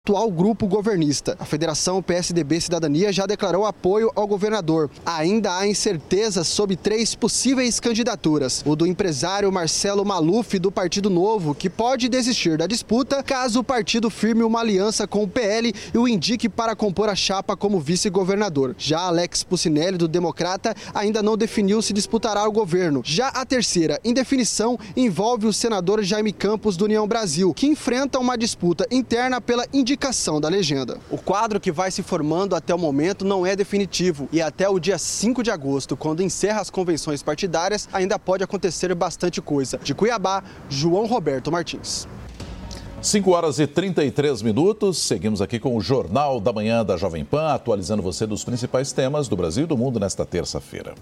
atual grupo governista. A Federação PSDB Cidadania já declarou apoio ao governador. Ainda há incertezas sobre 3 possíveis candidaturas. O do empresário Marcelo Maluf, do Partido Novo, que pode desistir da disputa caso o partido firme uma aliança com o PL e o indique para compor a chapa como vice-governador. Já Alex Pucinelli, do Democrata, ainda não definiu se disputará o governo. Já a terceira indefinição envolve o senador Jaime Campos, do União Brasil, que enfrenta uma disputa interna pela indicação da legenda. O quadro que vai se formando até o momento não é definitivo e até o dia 5 de agosto, quando encerra as convenções partidárias, ainda pode acontecer bastante coisa. De Cuiabá, João Roberto Martins. 5h33, seguimos aqui com o Jornal da Manhã da Jovem Pan, atualizando você dos principais temas do Brasil e do mundo nesta terça-feira.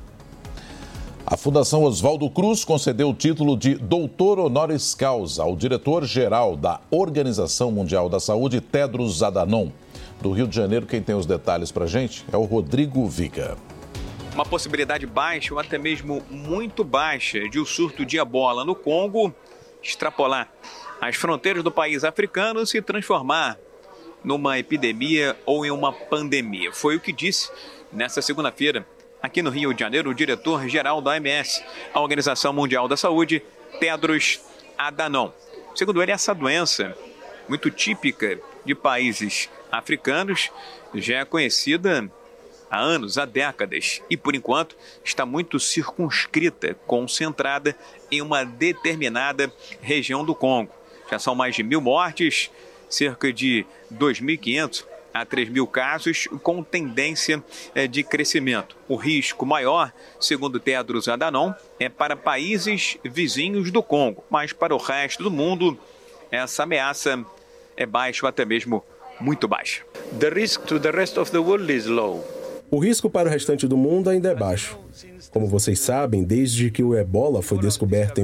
A Fundação Oswaldo Cruz concedeu o título de Doutor Honoris Causa ao diretor-geral da Organização Mundial da Saúde, Tedros Adhanom. Do Rio de Janeiro, quem tem os detalhes para a gente é o Rodrigo Viga. Uma possibilidade baixa ou até mesmo muito baixa de o surto de ebola no Congo extrapolar as fronteiras do país africano e se transformar numa epidemia ou em uma pandemia. Foi o que disse nesta segunda-feira, aqui no Rio de Janeiro, o diretor-geral da OMS, a Organização Mundial da Saúde, Tedros Adhanom. Segundo ele, essa doença, muito típica de países africanos, já é conhecida há anos, há décadas, e por enquanto está muito circunscrita, concentrada em uma determinada região do Congo. Já são mais de 1.000 mortes, cerca de 2.500 a 3.000 casos, com tendência de crescimento. O risco maior, segundo Tedros Adhanom, é para países vizinhos do Congo, mas para o resto do mundo, essa ameaça é baixa ou até mesmo muito baixa. The risk to the rest of the world is low. O risco para o restante do mundo ainda é baixo. Como vocês sabem, desde que o ebola foi descoberto em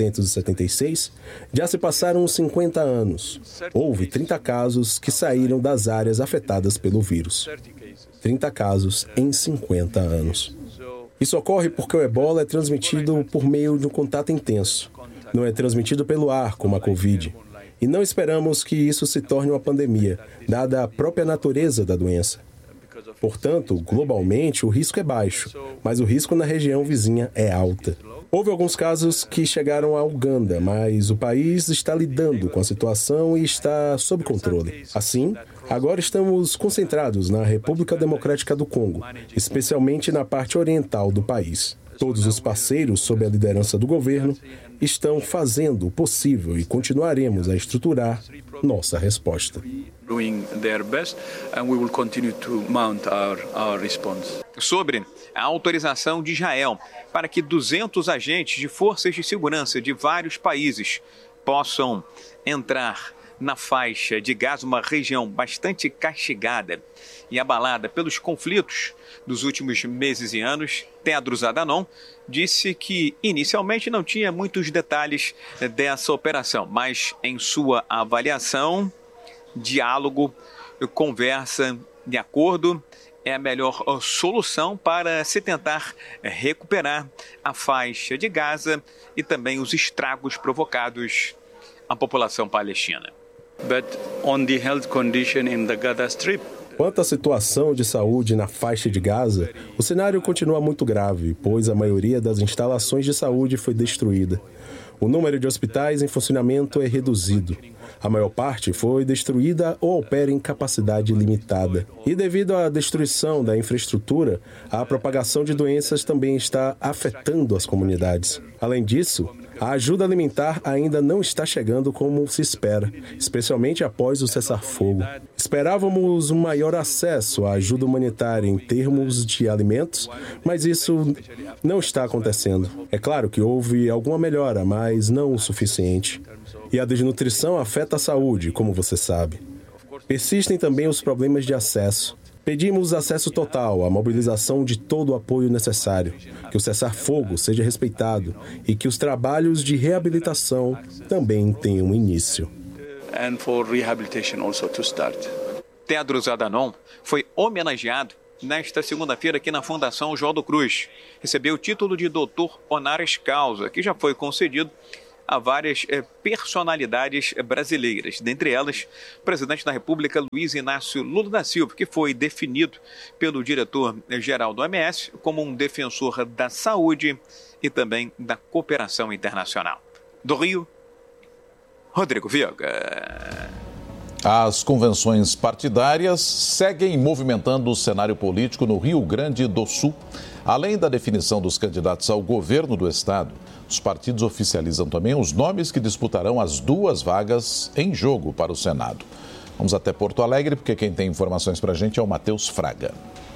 1976, já se passaram 50 anos. Houve 30 casos que saíram das áreas afetadas pelo vírus. 30 casos em 50 anos. Isso ocorre porque o ebola é transmitido por meio de um contato intenso. Não é transmitido pelo ar, como a Covid. E não esperamos que isso se torne uma pandemia, dada a própria natureza da doença. Portanto, globalmente, o risco é baixo, mas o risco na região vizinha é alta. Houve alguns casos que chegaram à Uganda, mas o país está lidando com a situação e está sob controle. Assim, agora estamos concentrados na República Democrática do Congo, especialmente na parte oriental do país. Todos os parceiros, sob a liderança do governo, estão fazendo o possível e continuaremos a estruturar nossa resposta. Sobre a autorização de Israel para que 200 agentes de forças de segurança de vários países possam entrar na faixa de Gaza, uma região bastante castigada e abalada pelos conflitos dos últimos meses e anos, Tedros Adhanom disse que inicialmente não tinha muitos detalhes dessa operação, mas em sua avaliação, diálogo, conversa de acordo é a melhor solução para se tentar recuperar a faixa de Gaza e também os estragos provocados à população palestina. But on the health condition in the Gaza Strip, quanto à situação de saúde na faixa de Gaza, o cenário continua muito grave, pois a maioria das instalações de saúde foi destruída. O número de hospitais em funcionamento é reduzido. A maior parte foi destruída ou opera em capacidade limitada. E devido à destruição da infraestrutura, a propagação de doenças também está afetando as comunidades. Além disso, a ajuda alimentar ainda não está chegando como se espera, especialmente após o cessar-fogo. Esperávamos um maior acesso à ajuda humanitária em termos de alimentos, mas isso não está acontecendo. É claro que houve alguma melhora, mas não o suficiente. E a desnutrição afeta a saúde, como você sabe. Persistem também os problemas de acesso. Pedimos acesso total, a mobilização de todo o apoio necessário, que o cessar-fogo seja respeitado e que os trabalhos de reabilitação também tenham início. And for rehabilitation also to start. Tedros Adhanom foi homenageado nesta segunda-feira aqui na Fundação Oswaldo Cruz. Recebeu o título de Doutor Honoris Causa, que já foi concedido a várias personalidades brasileiras, dentre elas o presidente da República, Luiz Inácio Lula da Silva, que foi definido pelo diretor-geral do OMS como um defensor da saúde e também da cooperação internacional. Do Rio, Rodrigo Viega. As convenções partidárias seguem movimentando o cenário político no Rio Grande do Sul. Além da definição dos candidatos ao governo do estado, os partidos oficializam também os nomes que disputarão as 2 vagas em jogo para o Senado. Vamos até Porto Alegre, porque quem tem informações para a gente é o Matheus Fraga.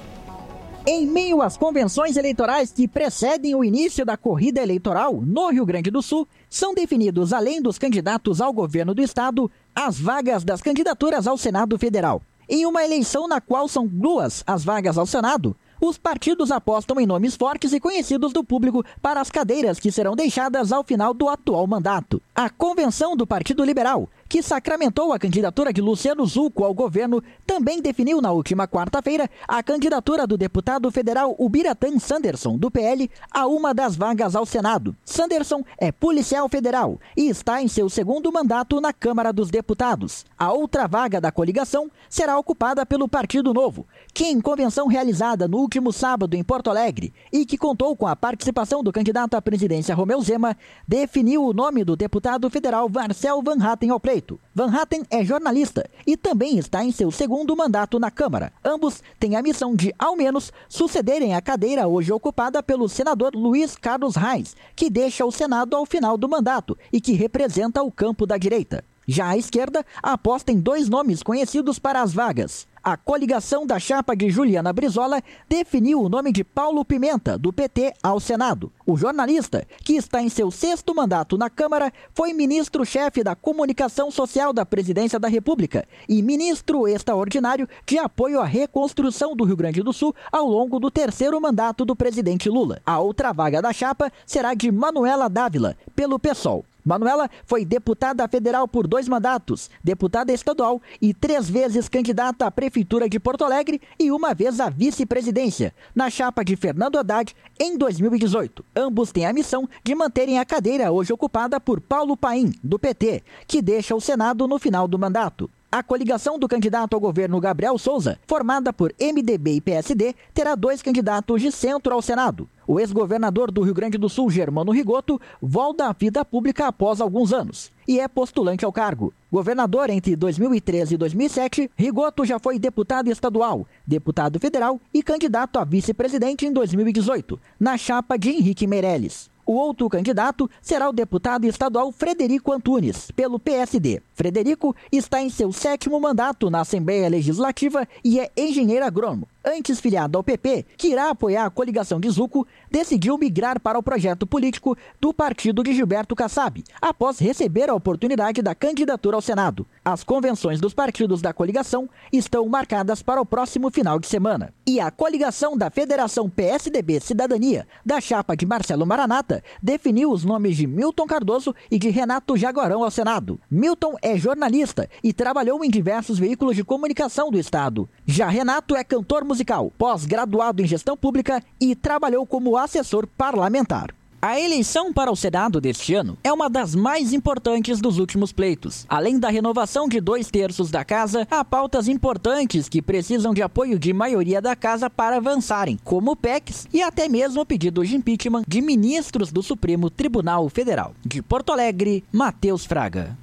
Em meio às convenções eleitorais que precedem o início da corrida eleitoral no Rio Grande do Sul, são definidos, além dos candidatos ao governo do estado, as vagas das candidaturas ao Senado Federal. Em uma eleição na qual são 2 as vagas ao Senado, os partidos apostam em nomes fortes e conhecidos do público para as cadeiras que serão deixadas ao final do atual mandato. A convenção do Partido Liberal, que sacramentou a candidatura de Luciano Zucco ao governo, também definiu na última quarta-feira a candidatura do deputado federal Ubiratã Sanderson, do PL, a uma das vagas ao Senado. Sanderson é policial federal e está em seu 2º mandato na Câmara dos Deputados. A outra vaga da coligação será ocupada pelo Partido Novo, que em convenção realizada no último sábado em Porto Alegre e que contou com a participação do candidato à presidência Romeu Zema, definiu o nome do deputado federal Marcel Van Hatten ao pleito. Van Hatten é jornalista e também está em seu 2º mandato na Câmara. Ambos têm a missão de, ao menos, sucederem a cadeira hoje ocupada pelo senador Luiz Carlos Reis, que deixa o Senado ao final do mandato e que representa o campo da direita. Já a esquerda aposta em 2 nomes conhecidos para as vagas. A coligação da chapa de Juliana Brizola definiu o nome de Paulo Pimenta, do PT, ao Senado. O jornalista, que está em seu 6º mandato na Câmara, foi ministro-chefe da Comunicação Social da Presidência da República e ministro extraordinário de apoio à reconstrução do Rio Grande do Sul ao longo do 3º mandato do presidente Lula. A outra vaga da chapa será de Manuela Dávila, pelo PSOL. Manuela foi deputada federal por 2 mandatos, deputada estadual e 3 vezes candidata à Prefeitura de Porto Alegre e 1 vez à vice-presidência, na chapa de Fernando Haddad em 2018. Ambos têm a missão de manterem a cadeira hoje ocupada por Paulo Paim, do PT, que deixa o Senado no final do mandato. A coligação do candidato ao governo Gabriel Souza, formada por MDB e PSD, terá 2 candidatos de centro ao Senado. O ex-governador do Rio Grande do Sul, Germano Rigoto, volta à vida pública após alguns anos e é postulante ao cargo. Governador entre 2013 e 2007, Rigoto já foi deputado estadual, deputado federal e candidato a vice-presidente em 2018, na chapa de Henrique Meirelles. O outro candidato será o deputado estadual Frederico Antunes, pelo PSD. Frederico está em seu 7º mandato na Assembleia Legislativa e é engenheiro agrônomo. Antes filiado ao PP, que irá apoiar a coligação de Zucco, decidiu migrar para o projeto político do partido de Gilberto Kassab, após receber a oportunidade da candidatura ao Senado. As convenções dos partidos da coligação estão marcadas para o próximo final de semana. E a coligação da Federação PSDB Cidadania, da chapa de Marcelo Maranata, definiu os nomes de Milton Cardoso e de Renato Jaguarão ao Senado. Milton é jornalista e trabalhou em diversos veículos de comunicação do estado. Já Renato é cantor musical, pós-graduado em gestão pública e trabalhou como assessor parlamentar. A eleição para o Senado deste ano é uma das mais importantes dos últimos pleitos. Além da renovação de 2/3 da casa, há pautas importantes que precisam de apoio de maioria da casa para avançarem, como PECs e até mesmo pedidos de impeachment de ministros do Supremo Tribunal Federal. De Porto Alegre, Matheus Fraga.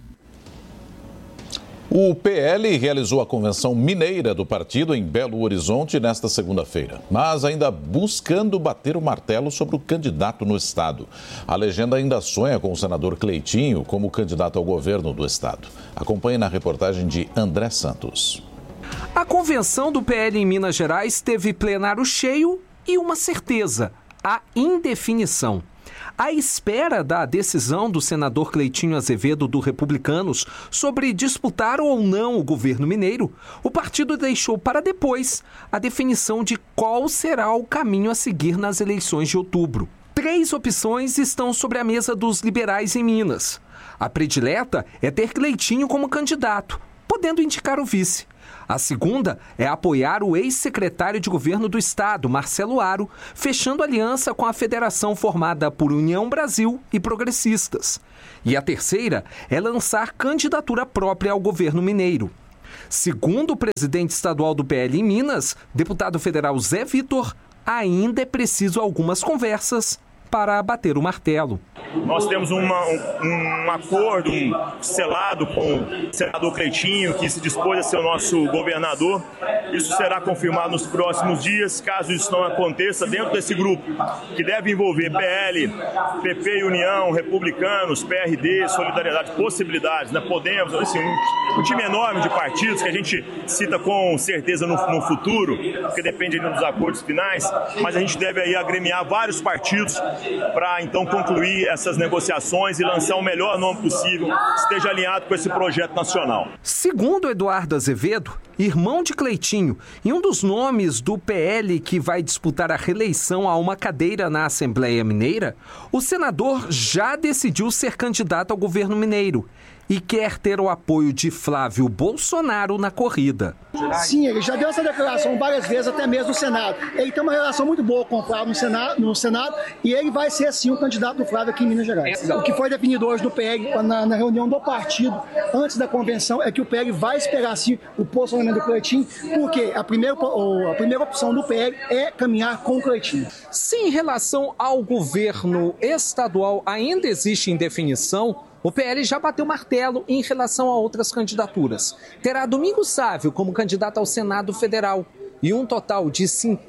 O PL realizou a convenção mineira do partido em Belo Horizonte nesta segunda-feira, mas ainda buscando bater o martelo sobre o candidato no estado. A legenda ainda sonha com o senador Cleitinho como candidato ao governo do estado. Acompanhe na reportagem de André Santos. A convenção do PL em Minas Gerais teve plenário cheio e uma certeza: a indefinição. À espera da decisão do senador Cleitinho Azevedo do Republicanos sobre disputar ou não o governo mineiro, o partido deixou para depois a definição de qual será o caminho a seguir nas eleições de outubro. 3 opções estão sobre a mesa dos liberais em Minas. A predileta é ter Cleitinho como candidato. podendo indicar o vice. A segunda é apoiar o ex-secretário de governo do estado, Marcelo Aro, fechando aliança com a federação formada por União Brasil e Progressistas. E a terceira é lançar candidatura própria ao governo mineiro. Segundo o presidente estadual do PL em Minas, deputado federal Zé Vitor, ainda é preciso algumas conversas para bater o martelo. Nós temos um acordo selado com o senador Cleitinho, que se dispôs a ser o nosso governador. Isso será confirmado nos próximos dias. Caso isso não aconteça, dentro desse grupo, que deve envolver PL, PP e União, Republicanos, PRD, Solidariedade, Possibilidades, né? Podemos, assim, um time enorme de partidos que a gente cita com certeza no futuro, porque depende ainda dos acordos finais, mas a gente deve aí agremiar vários partidos para então concluir essas negociações e lançar o melhor nome possível que esteja alinhado com esse projeto nacional. Segundo Eduardo Azevedo, irmão de Cleitinho, e um dos nomes do PL que vai disputar a reeleição a uma cadeira na Assembleia Mineira, o senador já decidiu ser candidato ao governo mineiro e quer ter o apoio de Flávio Bolsonaro na corrida. Sim, ele já deu essa declaração várias vezes, até mesmo no Senado. Ele tem uma relação muito boa com o Flávio no Senado e ele vai ser, sim, o candidato do Flávio aqui em Minas Gerais. O que foi definido hoje do PL na reunião do partido, antes da convenção, é que o PL vai esperar, sim, o posicionamento do Cleitinho, porque a primeira opção do PL é caminhar com o Cleitinho. Se em relação ao governo estadual ainda existe indefinição, o PL já bateu martelo em relação a outras candidaturas. Terá Domingos Sávio como candidato ao Senado Federal e um total de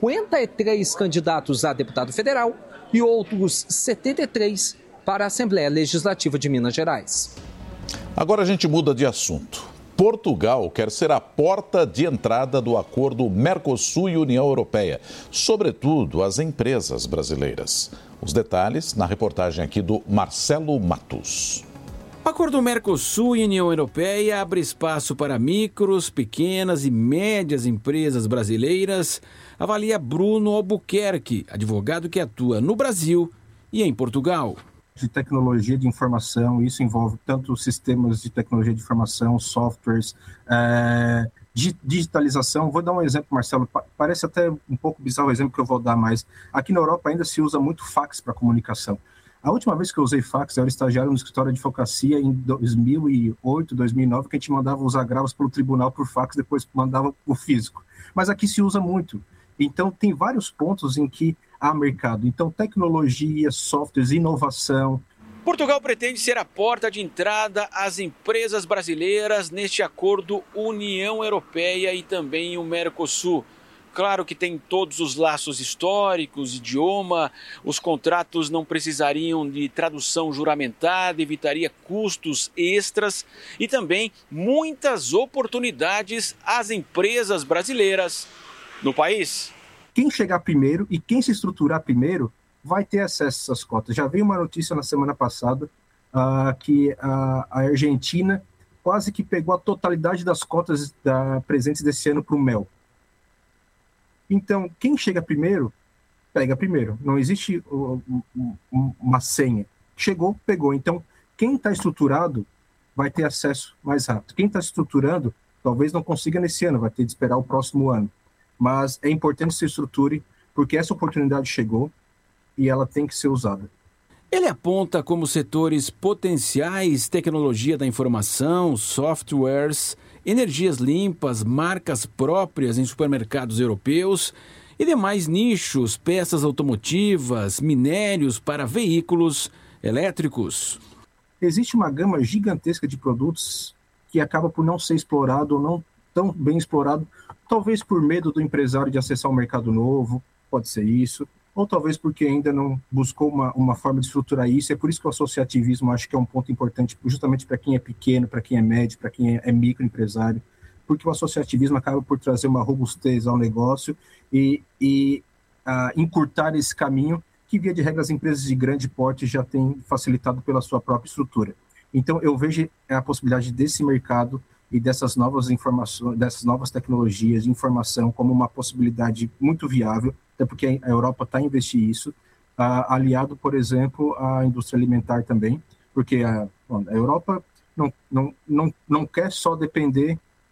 53 candidatos a deputado federal e outros 73 para a Assembleia Legislativa de Minas Gerais. Agora a gente muda de assunto. Portugal quer ser a porta de entrada do acordo Mercosul e União Europeia, sobretudo as empresas brasileiras. Os detalhes na reportagem aqui do Marcelo Matus. O acordo Mercosul e União Europeia abre espaço para micros, pequenas e médias empresas brasileiras, avalia Bruno Albuquerque, advogado que atua no Brasil e em Portugal. De tecnologia de informação, isso envolve tanto sistemas de tecnologia de informação, softwares, digitalização. Vou dar um exemplo, Marcelo, parece até um pouco bizarro o exemplo que eu vou dar, mas aqui na Europa ainda se usa muito fax para comunicação. A última vez que eu usei fax, eu era estagiário no escritório de advocacia em 2008, 2009, que a gente mandava os agravos pelo tribunal por fax, depois mandava por físico. Mas aqui se usa muito. Então, tem vários pontos em que há mercado. Então, tecnologia, softwares, inovação. Portugal pretende ser a porta de entrada às empresas brasileiras neste acordo União Europeia e também o Mercosul. Claro que tem todos os laços históricos, idioma, os contratos não precisariam de tradução juramentada, evitaria custos extras e também muitas oportunidades às empresas brasileiras no país. Quem chegar primeiro e quem se estruturar primeiro vai ter acesso a essas cotas. Já veio uma notícia na semana passada que a Argentina quase que pegou a totalidade das cotas presentes desse ano para o mel. Então, quem chega primeiro, pega primeiro. Não existe uma senha. Chegou, pegou. Então, quem está estruturado vai ter acesso mais rápido. Quem está estruturando, talvez não consiga nesse ano, vai ter de esperar o próximo ano. Mas é importante que se estruture, porque essa oportunidade chegou e ela tem que ser usada. Ele aponta como setores potenciais tecnologia da informação, softwares, energias limpas, marcas próprias em supermercados europeus e demais nichos, peças automotivas, minérios para veículos elétricos. Existe uma gama gigantesca de produtos que acaba por não ser explorado ou não tão bem explorado, talvez por medo do empresário de acessar um mercado novo, pode ser isso, ou talvez porque ainda não buscou uma forma de estruturar isso. É por isso que o associativismo acho que é um ponto importante, justamente para quem é pequeno, para quem é médio, para quem é microempresário, porque o associativismo acaba por trazer uma robustez ao negócio e encurtar esse caminho que, via de regra, as empresas de grande porte já têm facilitado pela sua própria estrutura. Então, eu vejo a possibilidade desse mercado e dessas novas informações, dessas novas tecnologias de informação como uma possibilidade muito viável, até porque a Europa está a investir isso, aliado, por exemplo, à indústria alimentar também, porque a Europa não quer só depender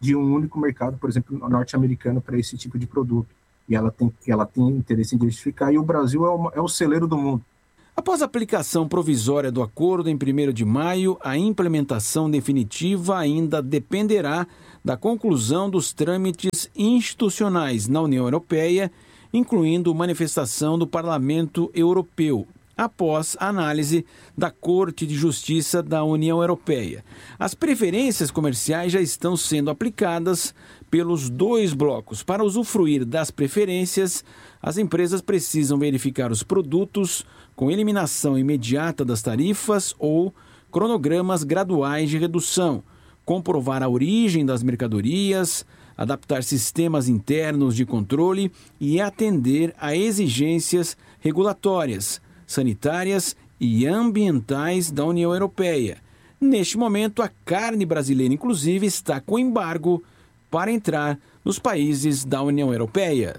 de um único mercado, por exemplo, norte-americano, para esse tipo de produto. E ela tem interesse em diversificar, e o Brasil é o celeiro do mundo. Após a aplicação provisória do acordo em 1º de maio, a implementação definitiva ainda dependerá da conclusão dos trâmites institucionais na União Europeia, incluindo manifestação do Parlamento Europeu, após a análise da Corte de Justiça da União Europeia. As preferências comerciais já estão sendo aplicadas pelos 2 blocos. Para usufruir das preferências, as empresas precisam verificar os produtos com eliminação imediata das tarifas ou cronogramas graduais de redução, comprovar a origem das mercadorias, adaptar sistemas internos de controle e atender a exigências regulatórias, sanitárias e ambientais da União Europeia. Neste momento, a carne brasileira, inclusive, está com embargo para entrar nos países da União Europeia.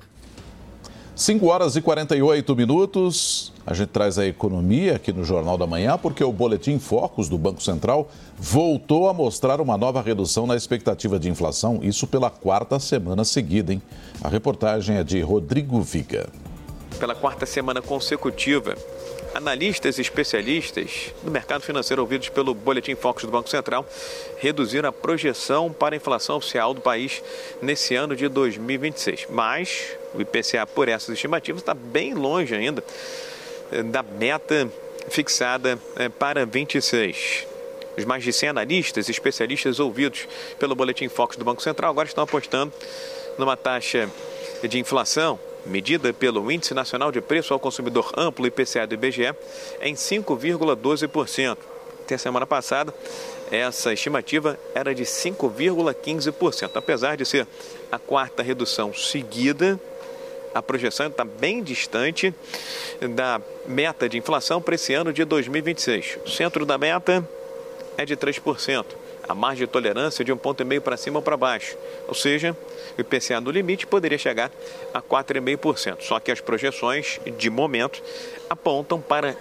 5 horas e 48 minutos. A gente traz a economia aqui no Jornal da Manhã, porque o Boletim Focus do Banco Central voltou a mostrar uma nova redução na expectativa de inflação, isso pela 4ª semana seguida, hein? A reportagem é de Rodrigo Viga. Pela 4ª semana consecutiva, analistas e especialistas do mercado financeiro ouvidos pelo Boletim Focus do Banco Central reduziram a projeção para a inflação oficial do país nesse ano de 2026. Mas o IPCA, por essas estimativas, está bem longe ainda da meta fixada para 26. Os mais de 100 analistas e especialistas ouvidos pelo Boletim Focus do Banco Central agora estão apostando numa taxa de inflação medida pelo Índice Nacional de Preço ao Consumidor Amplo, IPCA do IBGE, em 5,12%. Até a semana passada, essa estimativa era de 5,15%. Apesar de ser a 4ª redução seguida, a projeção está bem distante da meta de inflação para esse ano de 2026. O centro da meta é de 3%. A margem de tolerância de 1,5 ponto para cima ou para baixo. Ou seja, o IPCA no limite poderia chegar a 4,5%. Só que as projeções, de momento, apontam para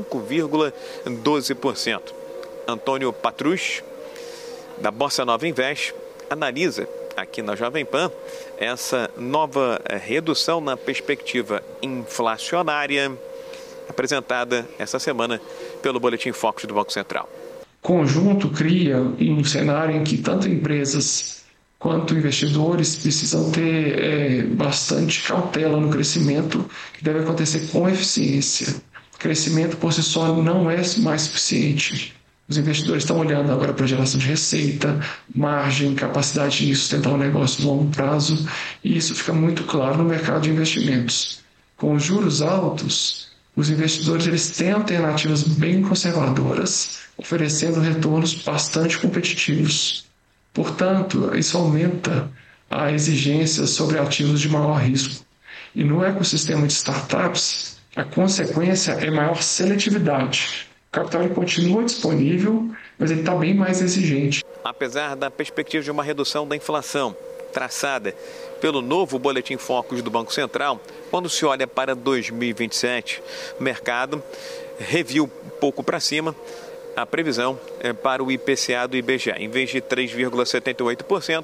5,12%. Antônio Patrus, da Bossa Nova Invest, analisa aqui na Jovem Pan essa nova redução na perspectiva inflacionária apresentada essa semana pelo Boletim Focus do Banco Central. Conjunto cria um cenário em que tanto empresas quanto investidores precisam ter bastante cautela no crescimento, que deve acontecer com eficiência. O crescimento por si só não é mais suficiente. Os investidores estão olhando agora para a geração de receita, margem, capacidade de sustentar um negócio no longo prazo, e isso fica muito claro no mercado de investimentos. Com os juros altos, os investidores eles têm alternativas bem conservadoras, oferecendo retornos bastante competitivos. Portanto, isso aumenta a exigência sobre ativos de maior risco. E no ecossistema de startups, a consequência é maior seletividade. O capital ele continua disponível, mas ele está bem mais exigente. Apesar da perspectiva de uma redução da inflação traçada pelo novo Boletim Focus do Banco Central, quando se olha para 2027, o mercado reviu um pouco para cima a previsão para o IPCA do IBGE. Em vez de 3,78%,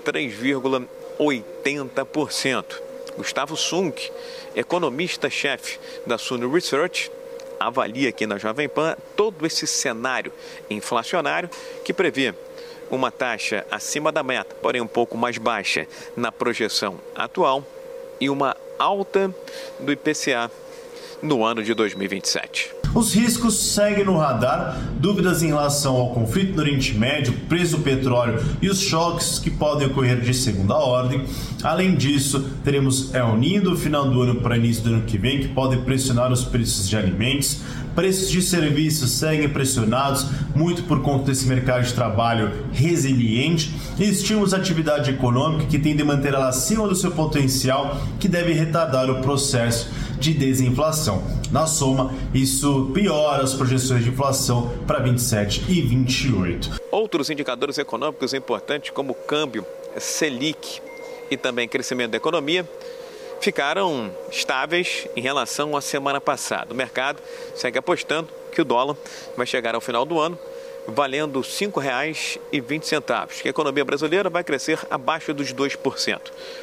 3,80%. Gustavo Sunk, economista-chefe da Suno Research, avalia aqui na Jovem Pan todo esse cenário inflacionário que prevê uma taxa acima da meta, porém um pouco mais baixa na projeção atual, e uma alta do IPCA no ano de 2027. Os riscos seguem no radar, dúvidas em relação ao conflito no Oriente Médio, preço do petróleo e os choques que podem ocorrer de segunda ordem. Além disso, teremos El Niño do final do ano para início do ano que vem, que podem pressionar os preços de alimentos. Preços de serviços seguem pressionados, muito por conta desse mercado de trabalho resiliente, e estimula a atividade econômica que tem de manter ela acima do seu potencial, que deve retardar o processo de desinflação. Na soma, isso piora as projeções de inflação para 27 e 28. Outros indicadores econômicos importantes, como o câmbio, Selic e também crescimento da economia, ficaram estáveis em relação à semana passada. O mercado segue apostando que o dólar vai chegar ao final do ano valendo R$ 5,20, que a economia brasileira vai crescer abaixo dos 2%,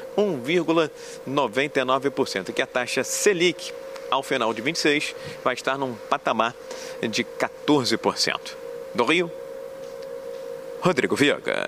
1,99%, e que a taxa Selic, ao final de 26, vai estar num patamar de 14%. Do Rio, Rodrigo Viega.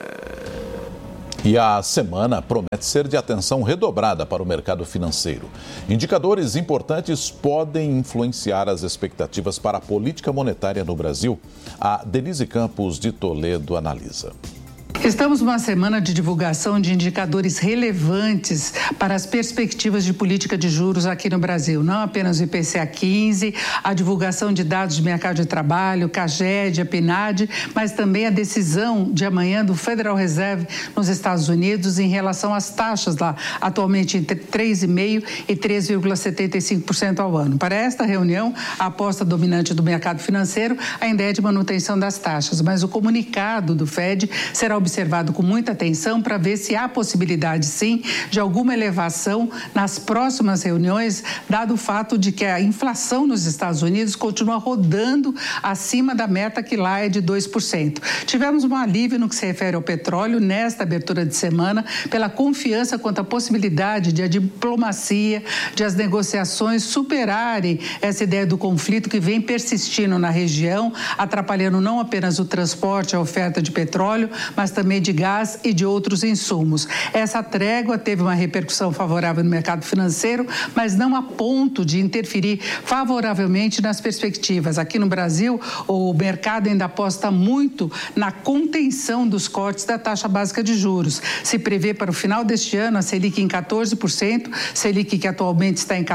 E a semana promete ser de atenção redobrada para o mercado financeiro. Indicadores importantes podem influenciar as expectativas para a política monetária no Brasil. A Denise Campos de Toledo analisa. Estamos numa semana de divulgação de indicadores relevantes para as perspectivas de política de juros aqui no Brasil. Não apenas o IPCA 15, a divulgação de dados de mercado de trabalho, CAGED, a PNAD, mas também a decisão de amanhã do Federal Reserve nos Estados Unidos em relação às taxas lá, atualmente entre 3,5% e 3,75% ao ano. Para esta reunião, a aposta dominante do mercado financeiro ainda é de manutenção das taxas, mas o comunicado do FED será observado com muita atenção para ver se há possibilidade, sim, de alguma elevação nas próximas reuniões, dado o fato de que a inflação nos Estados Unidos continua rodando acima da meta que lá é de 2%. Tivemos um alívio no que se refere ao petróleo nesta abertura de semana pela confiança quanto à possibilidade de a diplomacia, de as negociações superarem essa ideia do conflito que vem persistindo na região, atrapalhando não apenas o transporte, a oferta de petróleo, mas também de gás e de outros insumos. Essa trégua teve uma repercussão favorável no mercado financeiro, mas não a ponto de interferir favoravelmente nas perspectivas. Aqui no Brasil, o mercado ainda aposta muito na contenção dos cortes da taxa básica de juros. Se prevê para o final deste ano a Selic em 14%, Selic que atualmente está em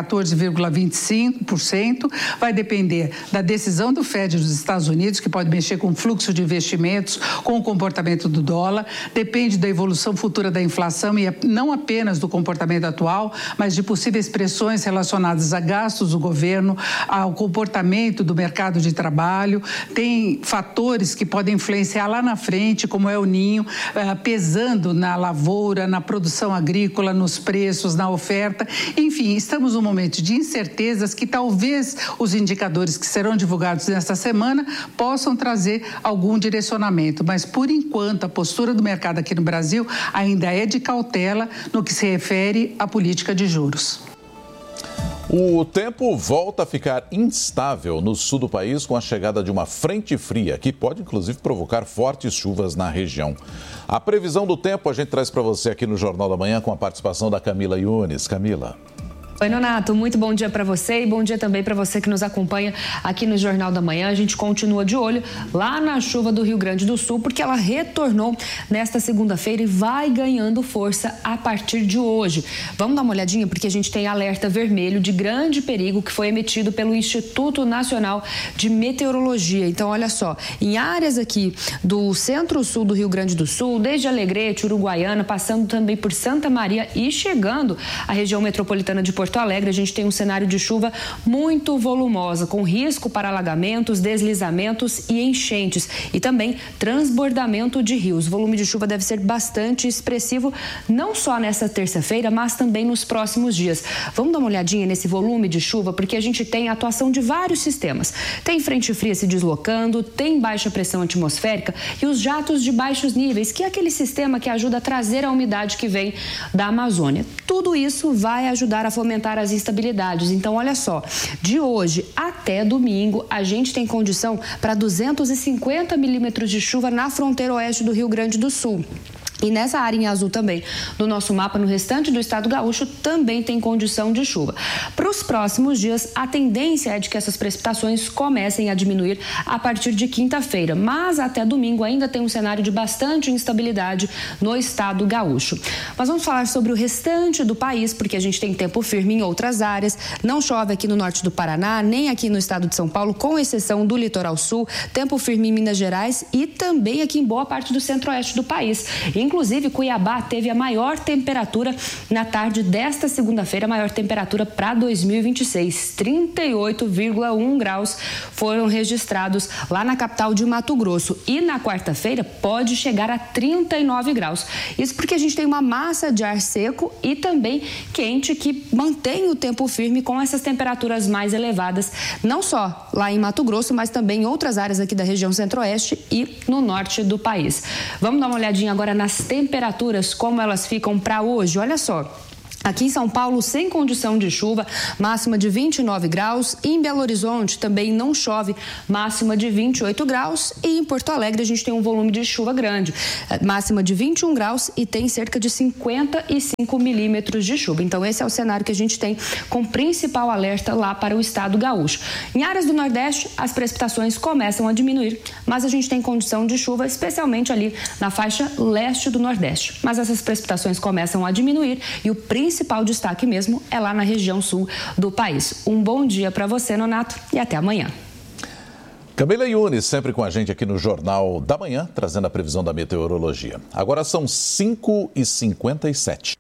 14,25%, vai depender da decisão do FED dos Estados Unidos, que pode mexer com o fluxo de investimentos, com o comportamento do dólar, depende da evolução futura da inflação e não apenas do comportamento atual, mas de possíveis pressões relacionadas a gastos do governo, ao comportamento do mercado de trabalho. Tem fatores que podem influenciar lá na frente, como é o Ninho, pesando na lavoura, na produção agrícola, nos preços, na oferta. Enfim, estamos num momento de incertezas que talvez os indicadores que serão divulgados nesta semana possam trazer algum direcionamento, mas por enquanto a postura do mercado aqui no Brasil ainda é de cautela no que se refere à política de juros. O tempo volta a ficar instável no sul do país com a chegada de uma frente fria, que pode inclusive provocar fortes chuvas na região. A previsão do tempo a gente traz para você aqui no Jornal da Manhã com a participação da Camila Yunes. Camila. Oi, Nonato, muito bom dia para você e bom dia também para você que nos acompanha aqui no Jornal da Manhã. A gente continua de olho lá na chuva do Rio Grande do Sul, porque ela retornou nesta segunda-feira e vai ganhando força a partir de hoje. Vamos dar uma olhadinha, porque a gente tem alerta vermelho de grande perigo que foi emitido pelo Instituto Nacional de Meteorologia. Então, olha só, em áreas aqui do centro-sul do Rio Grande do Sul, desde Alegrete, Uruguaiana, passando também por Santa Maria e chegando à região metropolitana de Porto Alegre, a gente tem um cenário de chuva muito volumosa, com risco para alagamentos, deslizamentos e enchentes, e também transbordamento de rios. O volume de chuva deve ser bastante expressivo, não só nessa terça-feira, mas também nos próximos dias. Vamos dar uma olhadinha nesse volume de chuva, porque a gente tem a atuação de vários sistemas. Tem frente fria se deslocando, tem baixa pressão atmosférica e os jatos de baixos níveis, que é aquele sistema que ajuda a trazer a umidade que vem da Amazônia. Tudo isso vai ajudar a fomentar as instabilidades. Então, olha só, de hoje até domingo, a gente tem condição para 250 milímetros de chuva na fronteira oeste do Rio Grande do Sul. E nessa área em azul também do nosso mapa, no restante do estado gaúcho, também tem condição de chuva. Para os próximos dias, a tendência é de que essas precipitações comecem a diminuir a partir de quinta-feira, mas até domingo ainda tem um cenário de bastante instabilidade no estado gaúcho. Mas vamos falar sobre o restante do país, porque a gente tem tempo firme em outras áreas. Não chove aqui no norte do Paraná, nem aqui no estado de São Paulo, com exceção do litoral sul. Tempo firme em Minas Gerais e também aqui em boa parte do centro-oeste do país. Inclusive, Cuiabá teve a maior temperatura na tarde desta segunda-feira, a maior temperatura para 2026. 38,1 graus foram registrados lá na capital de Mato Grosso. E na quarta-feira pode chegar a 39 graus. Isso porque a gente tem uma massa de ar seco e também quente que mantém o tempo firme com essas temperaturas mais elevadas, não só lá em Mato Grosso, mas também em outras áreas aqui da região centro-oeste e no norte do país. Vamos dar uma olhadinha agora nas temperaturas, como elas ficam para hoje. Olha só. Aqui em São Paulo, sem condição de chuva, máxima de 29 graus. Em Belo Horizonte também não chove, máxima de 28 graus. E em Porto Alegre a gente tem um volume de chuva grande, máxima de 21 graus e tem cerca de 55 milímetros de chuva. Então esse é o cenário que a gente tem com principal alerta lá para o estado gaúcho. Em áreas do Nordeste, as precipitações começam a diminuir, mas a gente tem condição de chuva, especialmente ali na faixa leste do Nordeste. Mas essas precipitações começam a diminuir e o principal destaque mesmo é lá na região sul do país. Um bom dia para você, Nonato, e até amanhã. Camila Yunes, sempre com a gente aqui no Jornal da Manhã, trazendo a previsão da meteorologia. Agora são 5h57.